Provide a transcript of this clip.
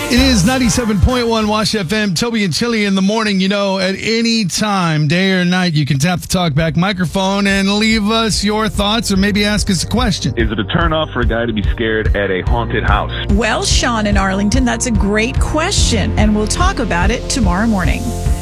It is 97.1 Wash FM, Toby and Chili in the morning. You know, at any time, day or night, you can tap the talkback microphone and leave us your thoughts or maybe ask us a question. Is it a turnoff for a guy to be scared at a haunted house? Well, Sean in Arlington, that's a great question, and we'll talk about it tomorrow morning.